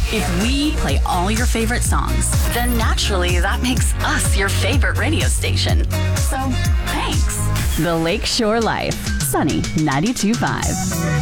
If we play all your favorite songs, then naturally that makes us your favorite radio station. So, thanks. The Lakeshore Life, Sunny 92.5.